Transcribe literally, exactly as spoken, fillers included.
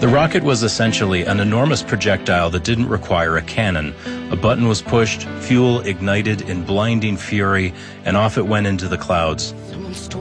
The rocket was essentially an enormous projectile that didn't require a cannon. A button was pushed, fuel ignited in blinding fury, and off it went into the clouds.